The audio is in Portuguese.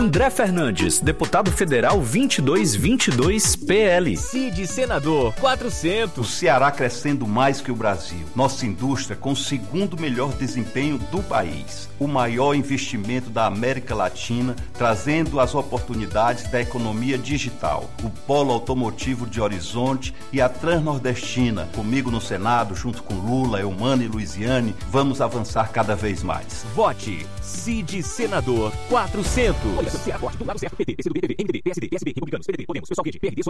André Fernandes, deputado federal 2222 PL. Cid Senador 400. O Ceará crescendo mais que o Brasil. Nossa indústria com o segundo melhor desempenho do país. O maior investimento da América Latina, trazendo as oportunidades da economia digital. O polo automotivo de Horizonte e a Transnordestina. Comigo no Senado, junto com Lula, Eumano e Luiziane, vamos avançar cada vez mais. Vote Cid Senador 400. Olha, do lado certo, PT, PCdoB, PV, MDB, PSD, PSB, Republicanos, PDT, Podemos, Pessoal, PRD,